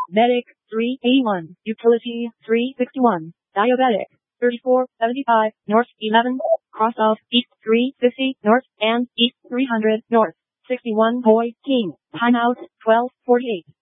Medic, 381. Utility, 361. Diabetic, 3475. North, 11. Cross of, East, 350. North, and East, 300. North, 61. Boy, King. Timeout, 12:48.